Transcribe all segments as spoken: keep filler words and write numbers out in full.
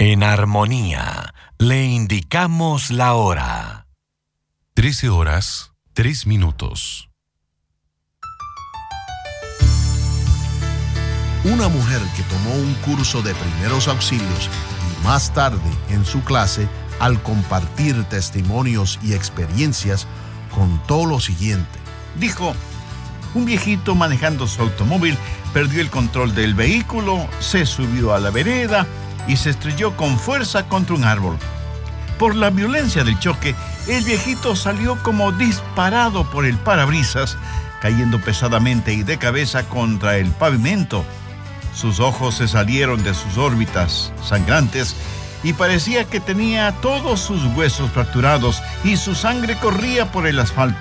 En armonía, le indicamos la hora. Trece horas, tres minutos. Una mujer que tomó un curso de primeros auxilios y más tarde en su clase, al compartir testimonios y experiencias, contó lo siguiente. Dijo, un viejito manejando su automóvil perdió el control del vehículo, se subió a la vereda y se estrelló con fuerza contra un árbol. Por la violencia del choque, el viejito salió como disparado por el parabrisas, cayendo pesadamente y de cabeza contra el pavimento. Sus ojos se salieron de sus órbitas sangrantes y parecía que tenía todos sus huesos fracturados y su sangre corría por el asfalto.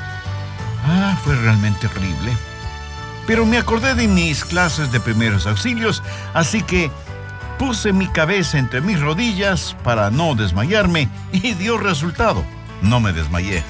Ah, fue realmente horrible. Pero me acordé de mis clases de primeros auxilios, así que puse mi cabeza entre mis rodillas para no desmayarme y dio resultado. No me desmayé.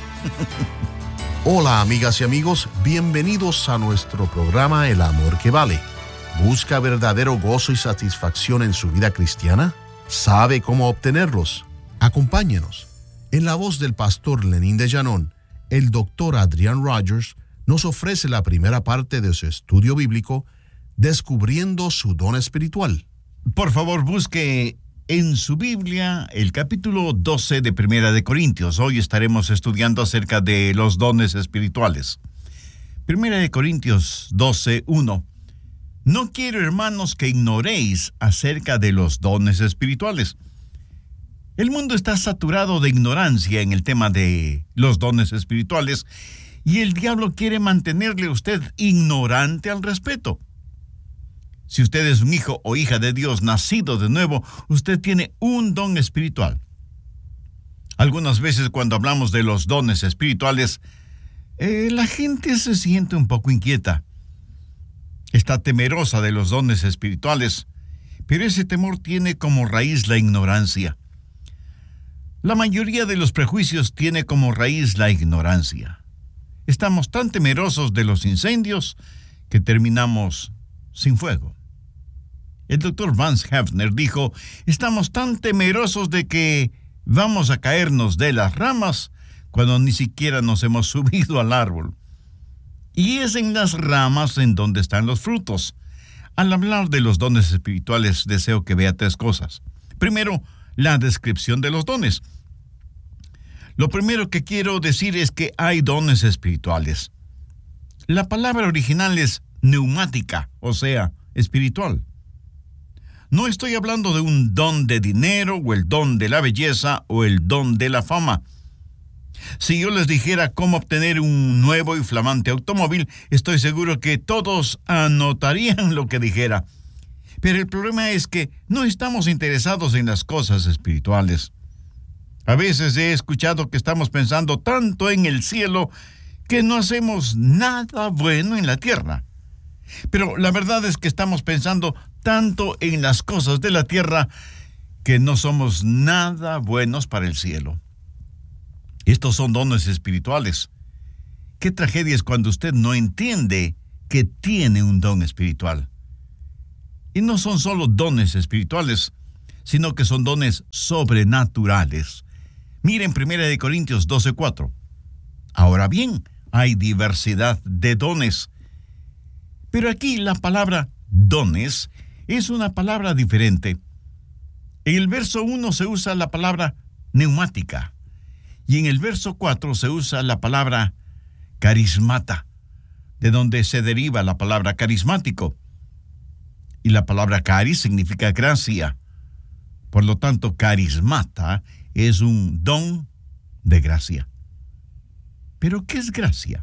Hola, amigas y amigos, bienvenidos a nuestro programa El Amor que Vale. ¿Busca verdadero gozo y satisfacción en su vida cristiana? ¿Sabe cómo obtenerlos? Acompáñenos. En la voz del pastor Lenín de Llanón, el doctor Adrian Rogers nos ofrece la primera parte de su estudio bíblico, Descubriendo su don espiritual. Por favor, busque en su Biblia el capítulo doce de Primera de Corintios. Hoy estaremos estudiando acerca de los dones espirituales. Primera de Corintios doce, uno. No quiero, hermanos, que ignoréis acerca de los dones espirituales. El mundo está saturado de ignorancia en el tema de los dones espirituales y el diablo quiere mantenerle a usted ignorante al respecto. Si usted es un hijo o hija de Dios nacido de nuevo, usted tiene un don espiritual. Algunas veces cuando hablamos de los dones espirituales, eh, la gente se siente un poco inquieta. Está temerosa de los dones espirituales, pero ese temor tiene como raíz la ignorancia. La mayoría de los prejuicios tiene como raíz la ignorancia. Estamos tan temerosos de los incendios que terminamos sin fuego. El doctor Vance Havner dijo, estamos tan temerosos de que vamos a caernos de las ramas cuando ni siquiera nos hemos subido al árbol. Y es en las ramas en donde están los frutos. Al hablar de los dones espirituales, deseo que vea tres cosas. Primero, la descripción de los dones. Lo primero que quiero decir es que hay dones espirituales. La palabra original es neumática, o sea, espiritual. No estoy hablando de un don de dinero, o el don de la belleza, o el don de la fama. Si yo les dijera cómo obtener un nuevo y flamante automóvil, estoy seguro que todos anotarían lo que dijera. Pero el problema es que no estamos interesados en las cosas espirituales. A veces he escuchado que estamos pensando tanto en el cielo que no hacemos nada bueno en la tierra. Pero la verdad es que estamos pensando tanto en las cosas de la tierra que no somos nada buenos para el cielo. Estos son dones espirituales. Qué tragedia es cuando usted no entiende que tiene un don espiritual. Y no son solo dones espirituales, sino que son dones sobrenaturales. Miren Primera de Corintios doce, cuatro. Ahora bien, hay diversidad de dones. Pero aquí la palabra dones es una palabra diferente. En el verso uno se usa la palabra neumática y en el verso cuatro se usa la palabra carismata, de donde se deriva la palabra carismático. Y la palabra caris significa gracia. Por lo tanto, carismata es un don de gracia. ¿Pero qué es gracia?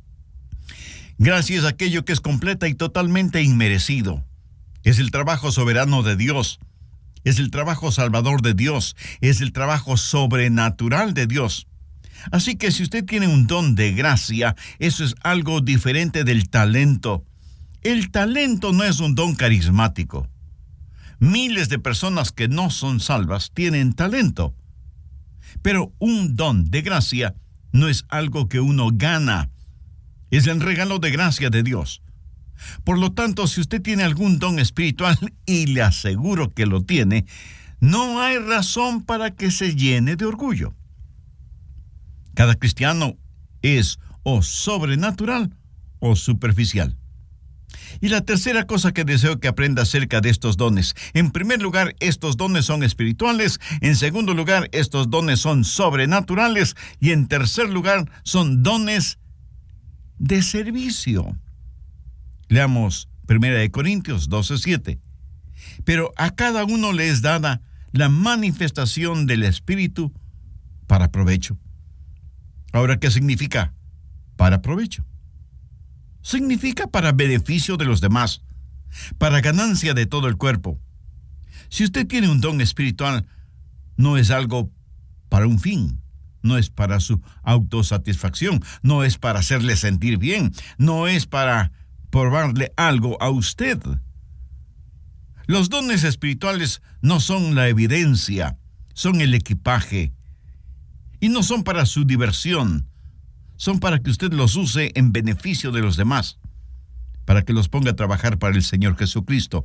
Gracia es aquello que es completa y totalmente inmerecido. Es el trabajo soberano de Dios. Es el trabajo salvador de Dios. Es el trabajo sobrenatural de Dios. Así que si usted tiene un don de gracia, eso es algo diferente del talento. El talento no es un don carismático. Miles de personas que no son salvas tienen talento. Pero un don de gracia no es algo que uno gana. Es el regalo de gracia de Dios. Por lo tanto, si usted tiene algún don espiritual, y le aseguro que lo tiene, no hay razón para que se llene de orgullo. Cada cristiano es o sobrenatural o superficial. Y la tercera cosa que deseo que aprenda acerca de estos dones. En primer lugar, estos dones son espirituales. En segundo lugar, estos dones son sobrenaturales. Y en tercer lugar, son dones de servicio. Leamos primera de Corintios doce siete. Pero a cada uno le es dada la manifestación del Espíritu para provecho. Ahora, ¿qué significa para provecho? Significa para beneficio de los demás, para ganancia de todo el cuerpo. Si usted tiene un don espiritual, no es algo para un fin, no es para su autosatisfacción, no es para hacerle sentir bien, no es para probarle algo a usted. Los dones espirituales no son la evidencia, son el equipaje. Y no son para su diversión, son para que usted los use en beneficio de los demás, para que los ponga a trabajar para el Señor Jesucristo.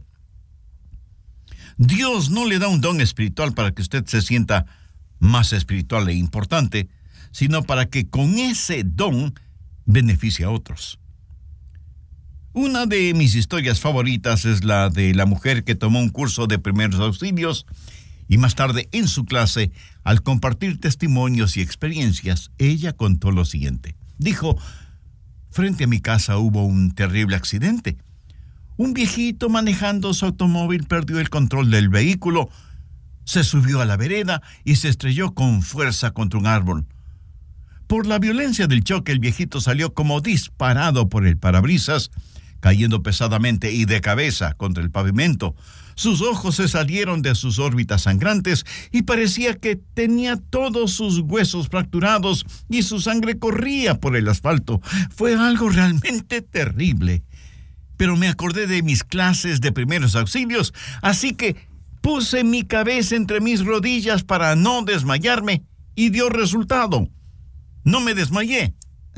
Dios no le da un don espiritual para que usted se sienta más espiritual e importante, sino para que con ese don beneficie a otros. Una de mis historias favoritas es la de la mujer que tomó un curso de primeros auxilios y más tarde en su clase, al compartir testimonios y experiencias, ella contó lo siguiente. Dijo: frente a mi casa hubo un terrible accidente. Un viejito manejando su automóvil perdió el control del vehículo, se subió a la vereda y se estrelló con fuerza contra un árbol. Por la violencia del choque, el viejito salió como disparado por el parabrisas, cayendo pesadamente y de cabeza contra el pavimento. Sus ojos se salieron de sus órbitas sangrantes y parecía que tenía todos sus huesos fracturados y su sangre corría por el asfalto. Fue algo realmente terrible. Pero me acordé de mis clases de primeros auxilios, así que puse mi cabeza entre mis rodillas para no desmayarme y dio resultado. No me desmayé.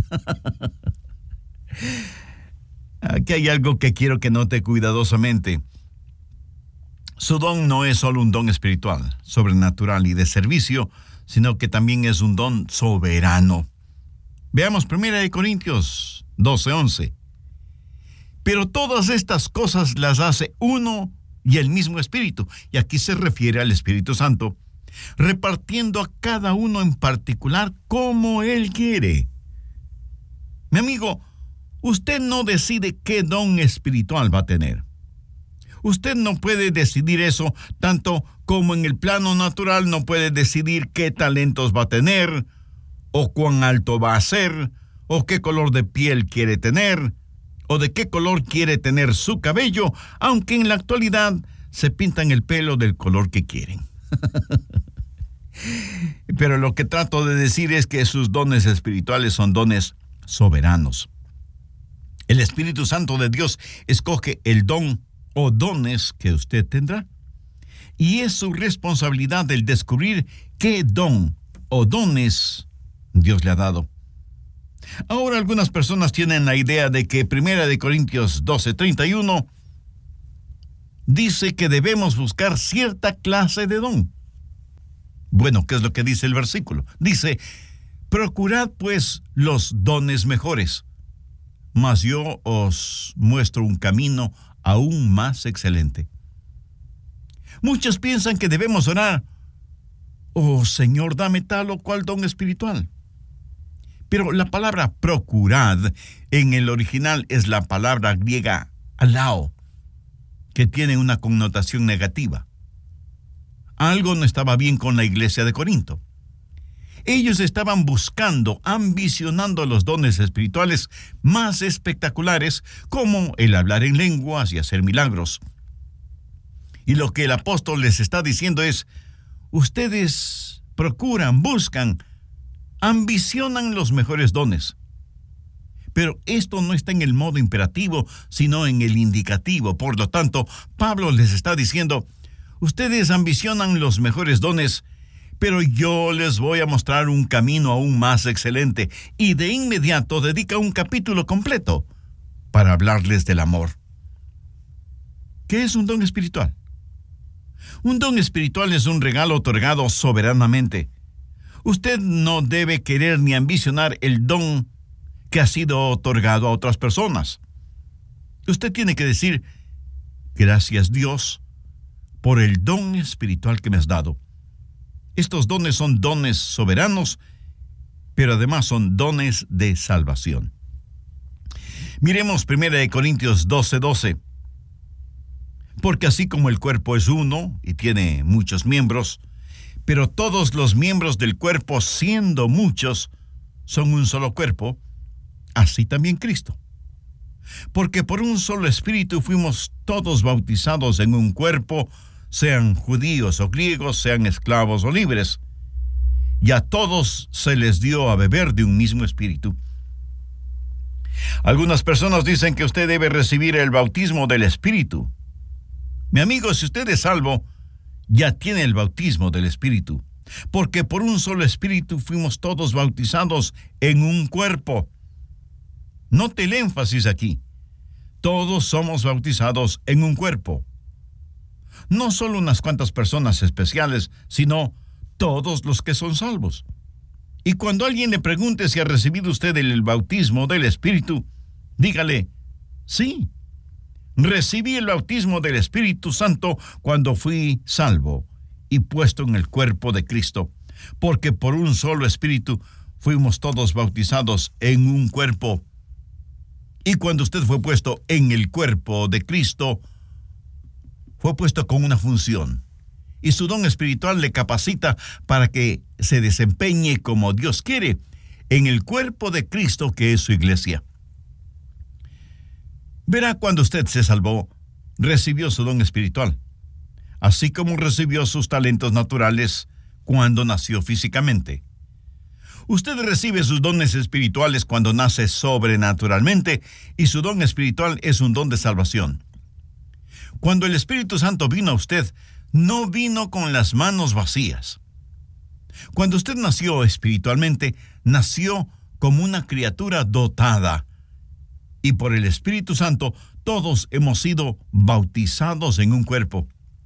Aquí hay algo que quiero que note cuidadosamente. Su don no es solo un don espiritual, sobrenatural y de servicio, sino que también es un don soberano. Veamos primera de Corintios doce once. Pero todas estas cosas las hace uno y el mismo Espíritu, y aquí se refiere al Espíritu Santo, repartiendo a cada uno en particular como Él quiere. Mi amigo, usted no decide qué don espiritual va a tener. Usted no puede decidir eso, tanto como en el plano natural no puede decidir qué talentos va a tener, o cuán alto va a ser, o qué color de piel quiere tener, o de qué color quiere tener su cabello, aunque en la actualidad se pintan el pelo del color que quieren. Pero lo que trato de decir es que sus dones espirituales son dones soberanos. El Espíritu Santo de Dios escoge el don o dones que usted tendrá. Y es su responsabilidad el descubrir qué don o dones Dios le ha dado. Ahora algunas personas tienen la idea de que primera de Corintios doce treinta y uno dice que debemos buscar cierta clase de don. Bueno, ¿qué es lo que dice el versículo? Dice: procurad pues los dones mejores, mas yo os muestro un camino aún más excelente. Muchos piensan que debemos orar: oh Señor, dame tal o cual don espiritual. Pero la palabra procurad en el original es la palabra griega alao, que tiene una connotación negativa. Algo no estaba bien con la iglesia de Corinto. Ellos estaban buscando, ambicionando los dones espirituales más espectaculares, como el hablar en lenguas y hacer milagros. Y lo que el apóstol les está diciendo es: ustedes procuran, buscan, ambicionan los mejores dones. Pero esto no está en el modo imperativo, sino en el indicativo. Por lo tanto, Pablo les está diciendo: ustedes ambicionan los mejores dones, pero yo les voy a mostrar un camino aún más excelente. Y de inmediato dedica un capítulo completo para hablarles del amor. ¿Qué es un don espiritual? Un don espiritual es un regalo otorgado soberanamente. Usted no debe querer ni ambicionar el don que ha sido otorgado a otras personas. Usted tiene que decir: gracias, Dios, por el don espiritual que me has dado. Estos dones son dones soberanos, pero además son dones de salvación. Miremos primera de Corintios doce, doce. Porque así como el cuerpo es uno y tiene muchos miembros, pero todos los miembros del cuerpo, siendo muchos, son un solo cuerpo, así también Cristo. Porque por un solo espíritu fuimos todos bautizados en un cuerpo, sean judíos o griegos, sean esclavos o libres, y a todos se les dio a beber de un mismo espíritu. Algunas personas dicen que usted debe recibir el bautismo del Espíritu. Mi amigo, si usted es salvo, ya tiene el bautismo del Espíritu, porque por un solo Espíritu fuimos todos bautizados en un cuerpo. Note el énfasis aquí. Todos somos bautizados en un cuerpo. No solo unas cuantas personas especiales, sino todos los que son salvos. Y cuando alguien le pregunte si ha recibido usted el bautismo del Espíritu, dígale: sí, recibí el bautismo del Espíritu Santo cuando fui salvo y puesto en el cuerpo de Cristo, porque por un solo Espíritu fuimos todos bautizados en un cuerpo. Y cuando usted fue puesto en el cuerpo de Cristo, fue puesto con una función, y su don espiritual le capacita para que se desempeñe como Dios quiere en el cuerpo de Cristo, que es su iglesia. Verá, cuando usted se salvó, recibió su don espiritual, así como recibió sus talentos naturales cuando nació físicamente. Usted recibe sus dones espirituales cuando nace sobrenaturalmente, y su don espiritual es un don de salvación. Cuando el Espíritu Santo vino a usted, no vino con las manos vacías. Cuando usted nació espiritualmente, nació como una criatura dotada. Y por el Espíritu Santo, todos hemos sido bautizados en un cuerpo.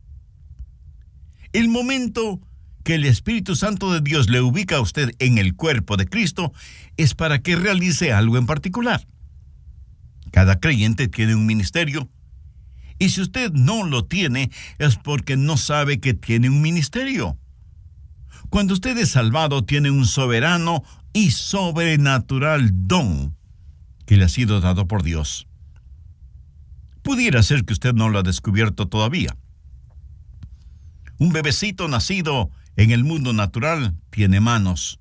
El momento que el Espíritu Santo de Dios le ubica a usted en el cuerpo de Cristo es para que realice algo en particular. Cada creyente tiene un ministerio, y si usted no lo tiene, es porque no sabe que tiene un ministerio. Cuando usted es salvado, tiene un soberano y sobrenatural don que le ha sido dado por Dios. Pudiera ser que usted no lo ha descubierto todavía. Un bebecito nacido en el mundo natural tiene manos.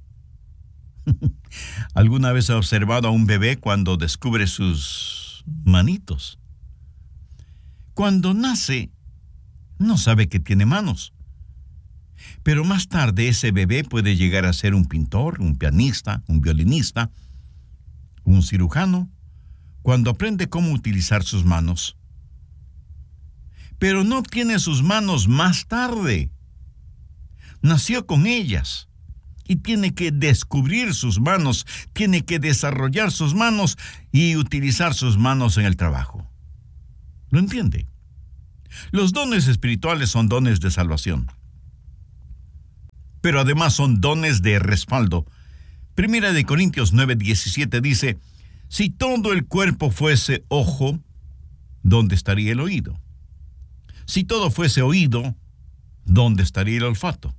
¿Alguna vez ha observado a un bebé cuando descubre sus manitos? Cuando nace, no sabe que tiene manos. Pero más tarde ese bebé puede llegar a ser un pintor, un pianista, un violinista, un cirujano, cuando aprende cómo utilizar sus manos. Pero no obtiene sus manos más tarde. Nació con ellas y tiene que descubrir sus manos, tiene que desarrollar sus manos y utilizar sus manos en el trabajo. ¿Lo entiende? Los dones espirituales son dones de salvación, pero además son dones de respaldo. Primera de Corintios nueve, diecisiete dice: si todo el cuerpo fuese ojo, ¿dónde estaría el oído? Si todo fuese oído, ¿dónde estaría el olfato?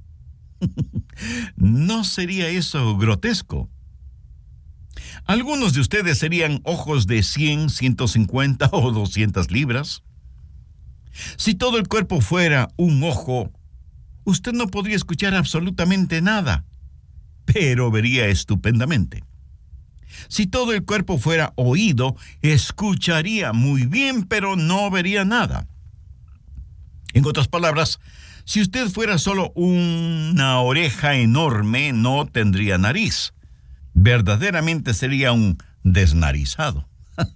¿No sería eso grotesco? Algunos de ustedes serían ojos de cien, ciento cincuenta o doscientas libras. Si todo el cuerpo fuera un ojo, usted no podría escuchar absolutamente nada, pero vería estupendamente. Si todo el cuerpo fuera oído, escucharía muy bien, pero no vería nada. En otras palabras, si usted fuera solo una oreja enorme, no tendría nariz. Verdaderamente sería un desnarizado.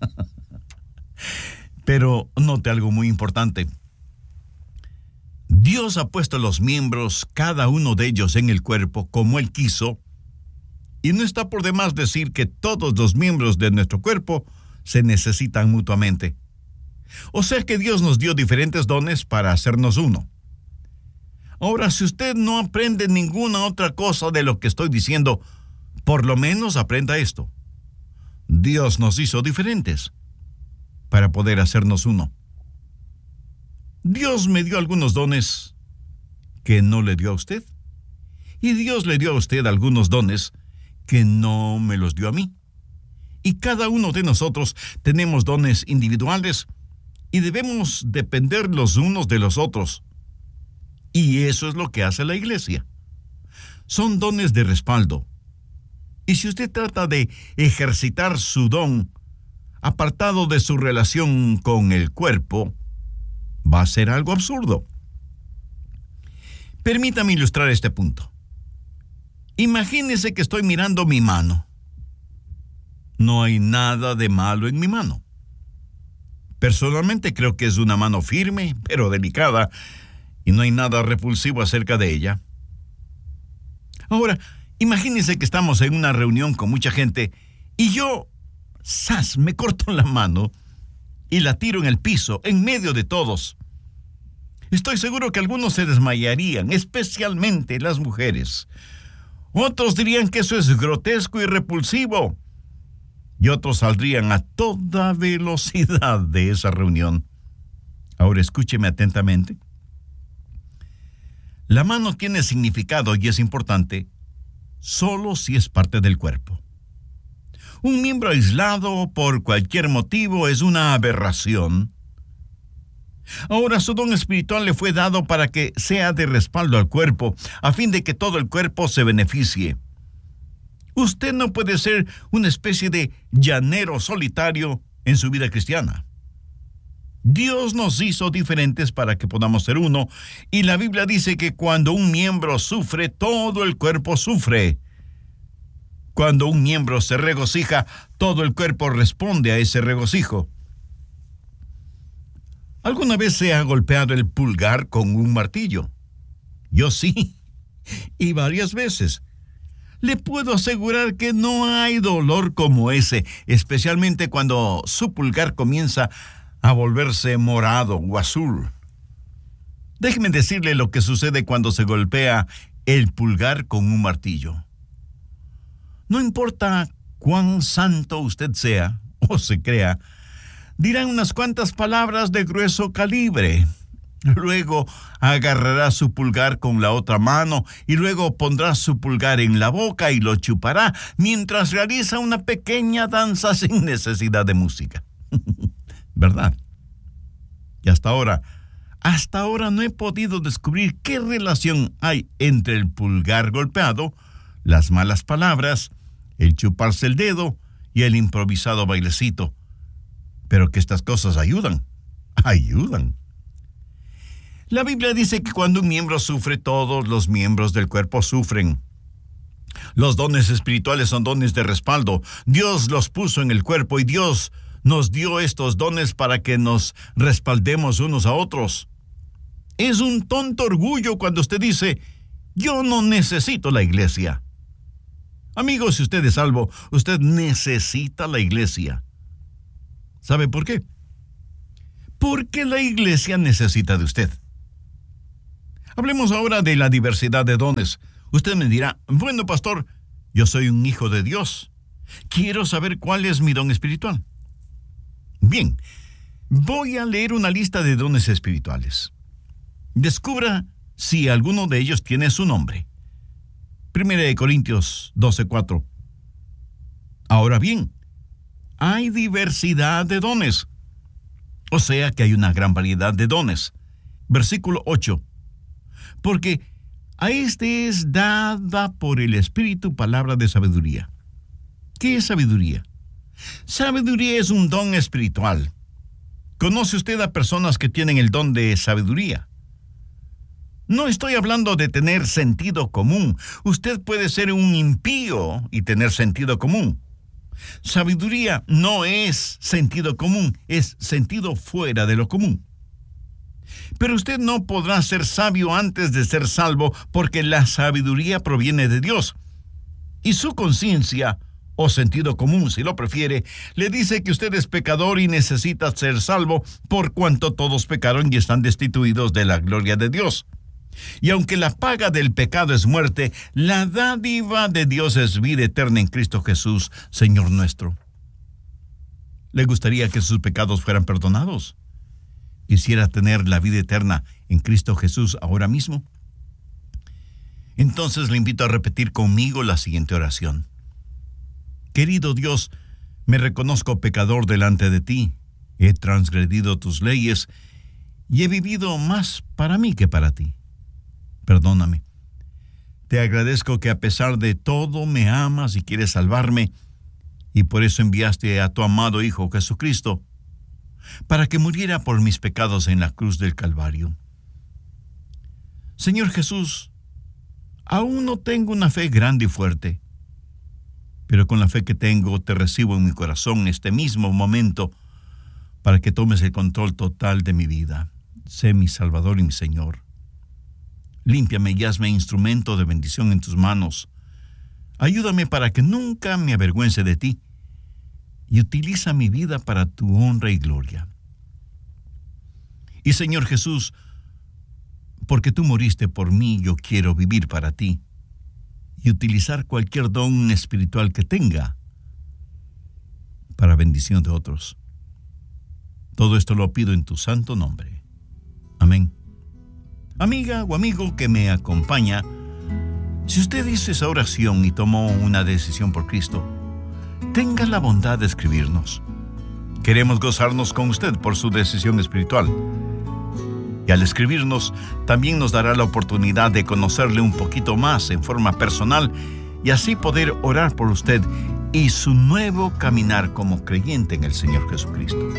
Pero note algo muy importante. Dios ha puesto los miembros, cada uno de ellos, en el cuerpo como Él quiso, y no está por demás decir que todos los miembros de nuestro cuerpo se necesitan mutuamente. O sea que Dios nos dio diferentes dones para hacernos uno. Ahora, si usted no aprende ninguna otra cosa de lo que estoy diciendo, por lo menos aprenda esto. Dios nos hizo diferentes para poder hacernos uno. Dios me dio algunos dones que no le dio a usted. Y Dios le dio a usted algunos dones que no me los dio a mí. Y cada uno de nosotros tenemos dones individuales y debemos depender los unos de los otros. Y eso es lo que hace la iglesia. Son dones de respaldo. Y si usted trata de ejercitar su don apartado de su relación con el cuerpo, va a ser algo absurdo. Permítame ilustrar este punto. Imagínese que estoy mirando mi mano. No hay nada de malo en mi mano. Personalmente creo que es una mano firme, pero delicada, y no hay nada repulsivo acerca de ella. Ahora, imagínese que estamos en una reunión con mucha gente y yo, ¡zas!, me corto la mano y la tiro en el piso, en medio de todos. Estoy seguro que algunos se desmayarían, especialmente las mujeres. Otros dirían que eso es grotesco y repulsivo. Y otros saldrían a toda velocidad de esa reunión. Ahora escúcheme atentamente. La mano tiene significado y es importante solo si es parte del cuerpo. Un miembro aislado por cualquier motivo es una aberración. Ahora, su don espiritual le fue dado para que sea de respaldo al cuerpo, a fin de que todo el cuerpo se beneficie. Usted no puede ser una especie de llanero solitario en su vida cristiana. Dios nos hizo diferentes para que podamos ser uno, y la Biblia dice que cuando un miembro sufre, todo el cuerpo sufre. Cuando un miembro se regocija, todo el cuerpo responde a ese regocijo. ¿Alguna vez se ha golpeado el pulgar con un martillo? Yo sí, y varias veces. Le puedo asegurar que no hay dolor como ese, especialmente cuando su pulgar comienza a volverse morado o azul. Déjeme decirle lo que sucede cuando se golpea el pulgar con un martillo. No importa cuán santo usted sea o se crea, dirán unas cuantas palabras de grueso calibre. Luego agarrará su pulgar con la otra mano y luego pondrá su pulgar en la boca y lo chupará mientras realiza una pequeña danza sin necesidad de música. ¿Verdad? Y hasta ahora, hasta ahora no he podido descubrir qué relación hay entre el pulgar golpeado, las malas palabras, el chuparse el dedo y el improvisado bailecito. Pero que estas cosas ayudan, ayudan. La Biblia dice que cuando un miembro sufre, todos los miembros del cuerpo sufren. Los dones espirituales son dones de respaldo. Dios los puso en el cuerpo y Dios nos dio estos dones para que nos respaldemos unos a otros. Es un tonto orgullo cuando usted dice, yo no necesito la iglesia. Amigo, si usted es salvo, usted necesita la iglesia. ¿Sabe por qué? Porque la iglesia necesita de usted. Hablemos ahora de la diversidad de dones. Usted me dirá, bueno, pastor, yo soy un hijo de Dios. Quiero saber cuál es mi don espiritual. Bien, voy a leer una lista de dones espirituales. Descubra si alguno de ellos tiene su nombre. Primera de Corintios doce cuatro. Ahora bien, hay diversidad de dones. O sea que hay una gran variedad de dones. Versículo ocho. Porque a este es dada por el Espíritu palabra de sabiduría. ¿Qué es sabiduría? Sabiduría es un don espiritual. ¿Conoce usted a personas que tienen el don de sabiduría? No estoy hablando de tener sentido común. Usted puede ser un impío y tener sentido común. Sabiduría no es sentido común, es sentido fuera de lo común. Pero usted no podrá ser sabio antes de ser salvo, porque la sabiduría proviene de Dios. Y su conciencia, o sentido común, si lo prefiere, le dice que usted es pecador y necesita ser salvo, por cuanto todos pecaron y están destituidos de la gloria de Dios. Y aunque la paga del pecado es muerte, la dádiva de Dios es vida eterna en Cristo Jesús, Señor nuestro. ¿Le gustaría que sus pecados fueran perdonados? ¿Quisiera tener la vida eterna en Cristo Jesús ahora mismo? Entonces le invito a repetir conmigo la siguiente oración. Querido Dios, me reconozco pecador delante de ti. He transgredido tus leyes y he vivido más para mí que para ti. Perdóname. Te agradezco que a pesar de todo me amas y quieres salvarme, y por eso enviaste a tu amado Hijo Jesucristo, para que muriera por mis pecados en la cruz del Calvario. Señor Jesús, aún no tengo una fe grande y fuerte, pero con la fe que tengo te recibo en mi corazón en este mismo momento para que tomes el control total de mi vida. Sé mi Salvador y mi Señor. Límpiame y hazme instrumento de bendición en tus manos. Ayúdame para que nunca me avergüence de ti y utiliza mi vida para tu honra y gloria. Y Señor Jesús, porque tú moriste por mí, yo quiero vivir para ti y utilizar cualquier don espiritual que tenga para bendición de otros. Todo esto lo pido en tu santo nombre. Amén. Amiga o amigo que me acompaña, si usted hizo esa oración y tomó una decisión por Cristo, tenga la bondad de escribirnos. Queremos gozarnos con usted por su decisión espiritual. Y al escribirnos, también nos dará la oportunidad de conocerle un poquito más en forma personal y así poder orar por usted y su nuevo caminar como creyente en el Señor Jesucristo.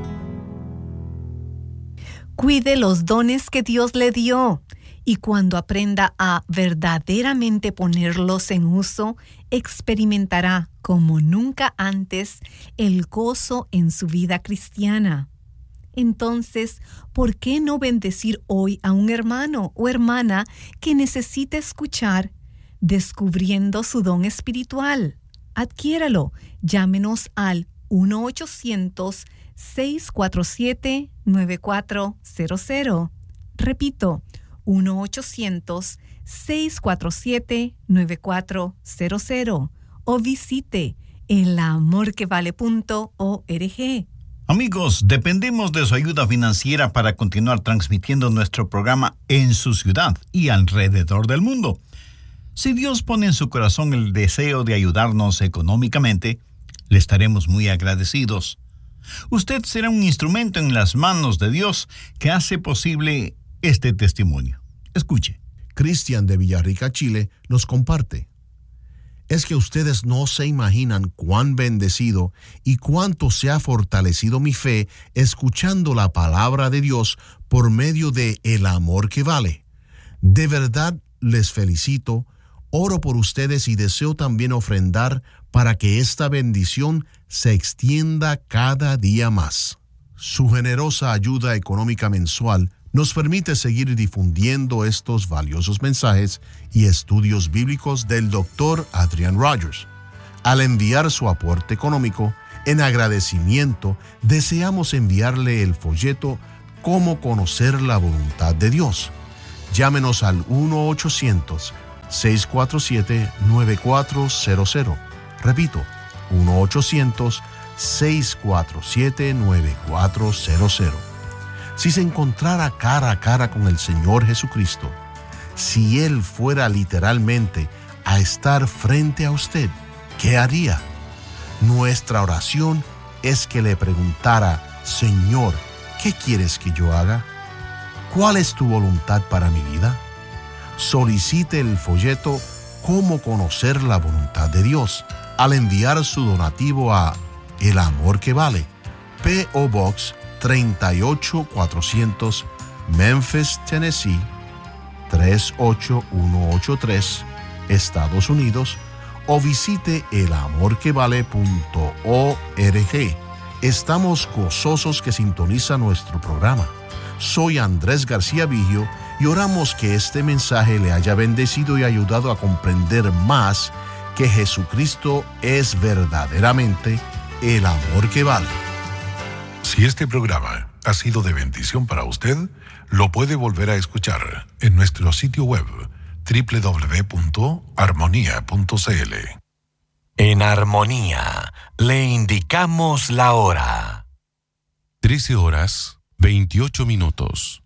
Cuide los dones que Dios le dio y cuando aprenda a verdaderamente ponerlos en uso, experimentará como nunca antes el gozo en su vida cristiana. Entonces, ¿por qué no bendecir hoy a un hermano o hermana que necesita escuchar, descubriendo su don espiritual? Adquiéralo. Llámenos al uno ochocientos, seis cuatro siete, nueve cuatro cero cero. Repito, uno ochocientos, seis cuatro siete, nueve cuatro cero cero. O visite el amor que vale punto org. Amigos, dependemos de su ayuda financiera para continuar transmitiendo nuestro programa en su ciudad y alrededor del mundo. Si Dios pone en su corazón el deseo de ayudarnos económicamente, le estaremos muy agradecidos. Usted será un instrumento en las manos de Dios que hace posible este testimonio. Escuche. Cristian de Villarrica, Chile, nos comparte. Es que ustedes no se imaginan cuán bendecido y cuánto se ha fortalecido mi fe escuchando la palabra de Dios por medio de El Amor que Vale. De verdad les felicito, oro por ustedes y deseo también ofrendar para que esta bendición se extienda cada día más. Su generosa ayuda económica mensual nos permite seguir difundiendo estos valiosos mensajes y estudios bíblicos del doctor Adrian Rogers. Al enviar su aporte económico, en agradecimiento, deseamos enviarle el folleto Cómo conocer la voluntad de Dios. Llámenos al uno ochocientos, seis cuatro siete, nueve cuatro cero cero. Repito, uno ochocientos, seis cuatro siete, nueve cuatro cero cero. Si se encontrara cara a cara con el Señor Jesucristo, si Él fuera literalmente a estar frente a usted, ¿qué haría? Nuestra oración es que le preguntara, Señor, ¿qué quieres que yo haga? ¿Cuál es tu voluntad para mi vida? Solicite el folleto Cómo conocer la voluntad de Dios al enviar su donativo a El Amor que Vale, P O Box treinta y ocho cuatrocientos, Memphis, Tennessee tres ocho uno ocho tres, Estados Unidos, o visite el amor que vale punto org. Estamos gozosos que sintoniza nuestro programa. Soy Andrés García Vigio y oramos que este mensaje le haya bendecido y ayudado a comprender más que Jesucristo es verdaderamente el amor que vale. Si este programa ha sido de bendición para usted, lo puede volver a escuchar en nuestro sitio web doble u doble u doble u punto armonía punto c l. En Armonía le indicamos la hora. trece horas, veintiocho minutos.